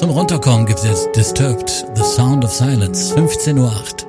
Zum Runterkommen gibt es jetzt Disturbed, The Sound of Silence, 15:08 Uhr.